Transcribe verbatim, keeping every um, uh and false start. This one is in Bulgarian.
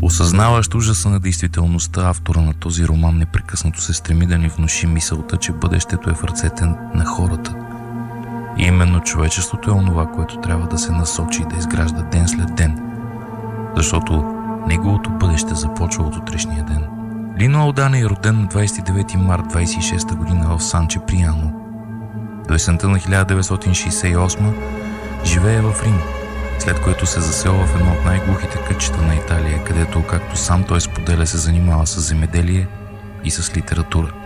Осъзнаващ ужаса на действителността, автора на този роман непрекъснато се стреми да ни внуши мисълта, че бъдещето е в ръцете на хората. И именно човечеството е онова, което трябва да се насочи и да изгражда ден след ден, защото неговото бъдеще започва от утрешния ден. Лино Алдани е роден на двадесет и девети март двадесет и шеста година в Сан Чеприяно. До есента на хиляда деветстотин шейсет и осма живее в Рим, след което се заселва в едно от най-глухите кътчета на Италия, където, както сам той споделя, се занимава с земеделие и с литература.